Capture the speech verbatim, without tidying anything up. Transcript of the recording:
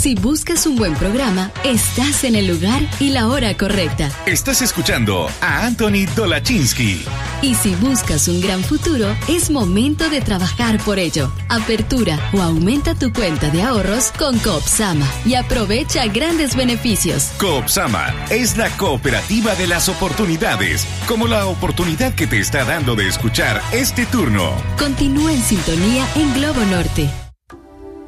Si buscas un buen programa, estás en el lugar y la hora correcta. Estás escuchando a Anthony Dolachinsky. Y si buscas un gran futuro, es momento de trabajar por ello. Apertura o aumenta tu cuenta de ahorros con Coopsama y aprovecha grandes beneficios. Coopsama es la cooperativa de las oportunidades, como la oportunidad que te está dando de escuchar este turno. Continúa en sintonía en Globo Norte.